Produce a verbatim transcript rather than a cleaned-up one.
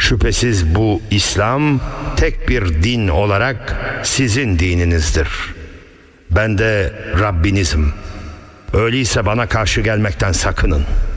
Şüphesiz bu İslam tek bir din olarak sizin dininizdir. Ben de Rabbinizim. Öyleyse bana karşı gelmekten sakının.